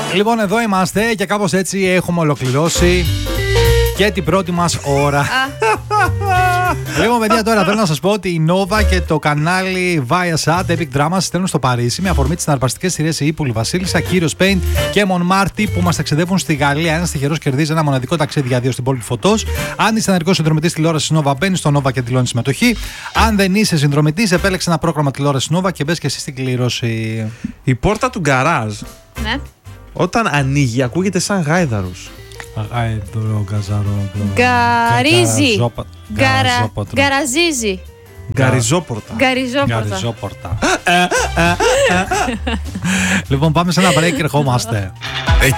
Λοιπόν, εδώ είμαστε και κάπως έτσι έχουμε ολοκληρώσει και την πρώτη μας ώρα. Λοιπόν, παιδιά, τώρα θέλω να σας πω ότι η Nova και το κανάλι Viasat Epic Dramas στέλνουν στο Παρίσι με αφορμή τις συναρπαστικές σειρές Η Ύπουλη Βασίλισσα, Κύριος Paint και Μονμάρτι που μας ταξιδεύουν στη Γαλλία. Ένας τυχερός κερδίζει ένα μοναδικό ταξίδι για 2 στην πόλη Φωτός. Αν είσαι ενεργός συνδρομητής τηλεόρασης Nova, μπαίνεις στο Nova και δηλώνεις συμμετοχή. Αν δεν είσαι συνδρομητής, επέλεξε ένα πρόγραμμα τηλεόρασης Nova και μπες και εσύ στην κλήρωση. Η πόρτα του γκαράζ, Ναι. όταν ανοίγει, ακούγεται σαν γάιδαρος. Γκαρίζει. Γκαραζίζει. Γκαριζόπορτα. Γκαριζόπορτα. Λοιπόν, πάμε σε ένα break και ερχόμαστε.